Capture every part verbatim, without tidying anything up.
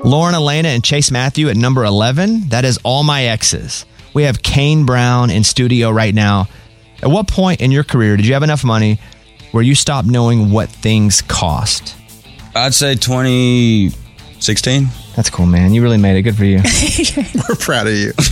Lauren Elena and Chase Matthew at number eleven. That is All My Exes. We have Kane Brown in studio right now. At what point in your career did you have enough money where you stopped knowing what things cost? I'd say twenty sixteen. That's cool, man. You really made it. Good for you. We're proud of you.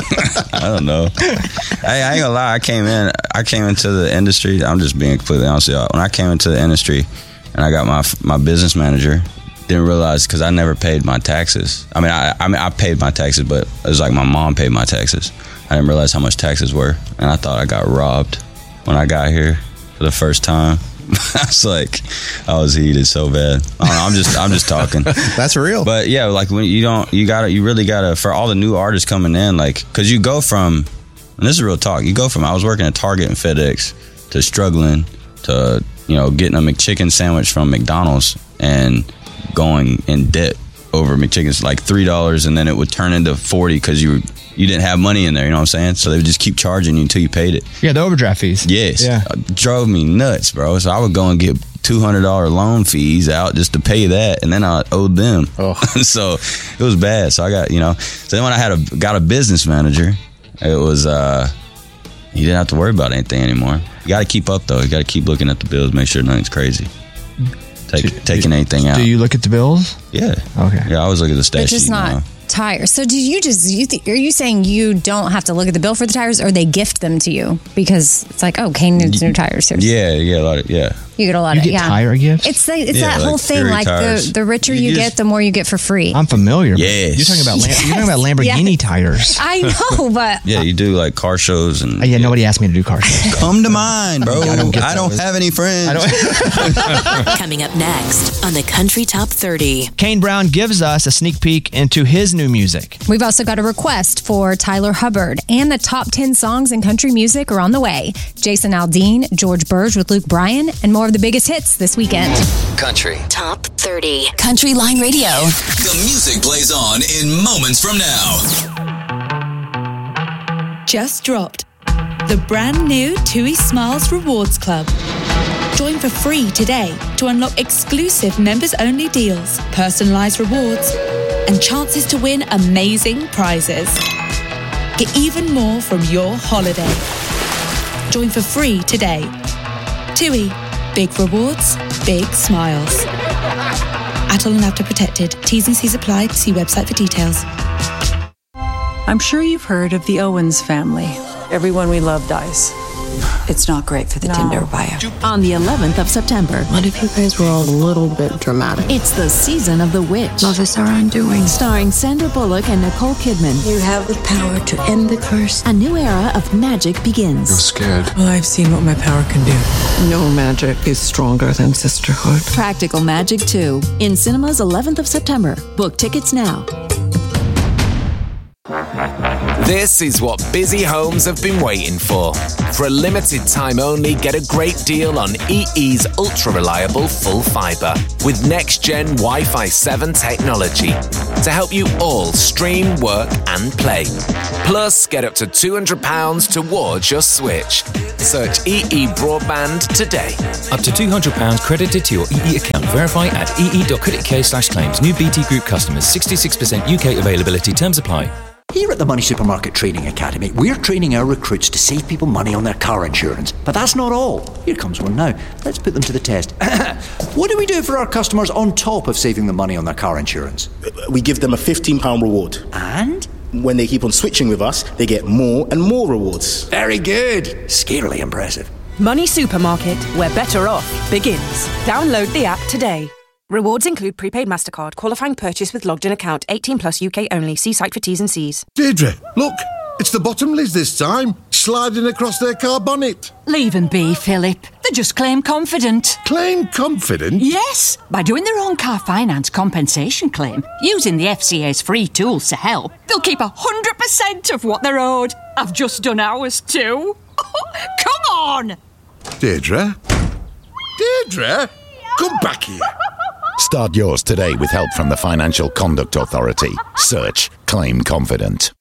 I don't know. Hey, I ain't gonna lie. I came in. I came into the industry. I'm just being completely honest with y'all. When I came into the industry, and I got my my business manager, didn't realize because I never paid my taxes. I mean, I I mean I paid my taxes, but it was like my mom paid my taxes. I didn't realize how much taxes were, and I thought I got robbed when I got here for the first time. I was like, I was heated so bad. I don't know, I'm just, I'm just talking. That's real. But yeah, like when you don't, you gotta, you really gotta, for all the new artists coming in, like, cause you go from, and this is real talk, you go from, I was working at Target and FedEx to struggling to, you know, getting a McChicken sandwich from McDonald's and going in debt over McChickens, like three dollars, and then it would turn into forty because you you didn't have money in there, you know what I'm saying? So they would just keep charging you until you paid it. Yeah, the overdraft fees. Yes. Yeah. It drove me nuts, bro. So I would go and get two hundred dollars loan fees out just to pay that, and then I owed them. Oh. So it was bad. So I got, you know, so then when I had a got a business manager, it was, uh, you didn't have to worry about anything anymore. You got to keep up, though. You got to keep looking at the bills, make sure nothing's crazy. Take, do, taking do, anything out. Do you look at the bills? Yeah. Okay. Yeah, I always look at the stat But just sheet, not you know? tires. So do you just, you th- are you saying you don't have to look at the bill for the tires, or they gift them to you? Because it's like, oh, Kane needs new tires. Here's Yeah, yeah, a lot of, yeah. You get a lot You of get yeah. tire gifts? It's like, it's Yeah, that like whole thing. Fury Like tires. the, the richer you, You get, just- the more you get for free. I'm familiar. Yes. You're talking about Lam- Yes. you're talking about Lamborghini Yes. tires. I know, but Yeah, you do like car shows and Uh, yeah, nobody asked me to do car shows. come to mine, bro. I don't get I don't those. have any friends. I don't. Coming up next on the Country Top thirty. Kane Brown gives us a sneak peek into his new music. we've also got a request for Tyler Hubbard, and the top ten songs in country music are on the way. Jason Aldean, George Burge with Luke Bryan, and more of the biggest hits this weekend. Country. Top thirty. Country Line Radio. The music plays on in moments from now. Just dropped the brand new TUI Smiles Rewards Club. Join for free today to unlock exclusive members-only deals, personalised rewards, and chances to win amazing prizes. Get even more from your holiday. Join for free today. TUI. Big rewards, big smiles. Atoll and Apta protected. T's and C's applied. See website for details. I'm sure you've heard of the Owens family. Everyone we love dies. It's not great for the No. Tinder bio. On the eleventh of September, What if you guys were all a little bit dramatic? it's the season of The Witch. Love is our undoing. Starring Sandra Bullock and Nicole Kidman. You have the power to end the curse. A new era of magic begins. Scared. Well, I've seen what my power can do. No magic is stronger than sisterhood. Practical Magic two. In cinemas eleventh of September. Book tickets now. This is what busy homes have been waiting for. For a limited time only, get a great deal on E E's ultra-reliable full fibre with next-gen Wi-Fi seven technology to help you all stream, work and play. Plus, get up to two hundred pounds towards your switch. Search E E Broadband today. Up to two hundred pounds credited to your E E account. Verify at ee.co.uk slash claims. New B T Group customers. sixty-six percent U K availability. Terms apply. Here at the Money Supermarket Training Academy, we're training our recruits to save people money on their car insurance. But that's not all. Here comes one now. Let's put them to the test. What do we do for our customers on top of saving them money on their car insurance? We give them a fifteen pounds reward. And? When they keep on switching with us, they get more and more rewards. Very good. Scarily impressive. Money Supermarket, where better off begins. Download the app today. Rewards include prepaid MasterCard, qualifying purchase with logged-in account, eighteen plus U K only. See site for T's and C's. Deirdre, look, it's the Bottomleys this time, sliding across their car bonnet. Leave them be, Philip. They just claim confident. Claim confident? Yes, by doing their own car finance compensation claim, using the F C A's free tools to help, they'll keep one hundred percent of what they're owed. I've just done ours too. Come on! Deirdre? Deirdre? Come back here. Start yours today with help from the Financial Conduct Authority. Search Claim Confident.